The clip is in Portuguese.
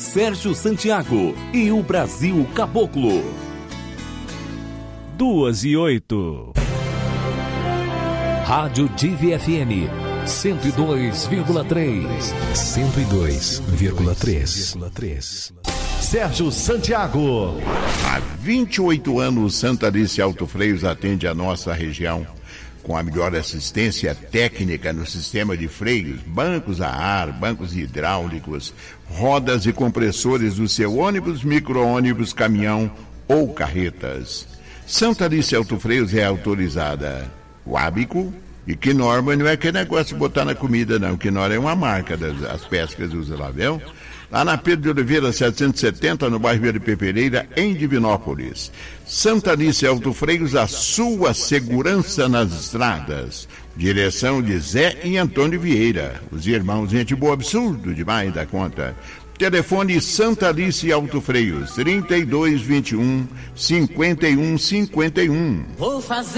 Sérgio Santiago e o Brasil Caboclo. 2:08. Rádio Divi FM 102,3. 102,3. Sérgio Santiago. Há 28 anos, Santa Alice Autofreios atende a nossa região com a melhor assistência técnica no sistema de freios, bancos a ar, bancos hidráulicos, rodas e compressores do seu ônibus, micro-ônibus, caminhão ou carretas. Santa Alice Autofreios é autorizada Wabico e Knorr, não é que negócio de botar na comida não, Knorr é uma marca das peças que eles usam lá, viu? Lá na Pedro de Oliveira 770, no bairro Verde Pereira, em Divinópolis. Santa Alice Autofreios, a sua segurança nas estradas. Direção de Zé e Antônio Vieira. Os irmãos, gente boa, absurdo demais da conta. Telefone Santa Alice Autofreios, 3221-5151. Vou fazer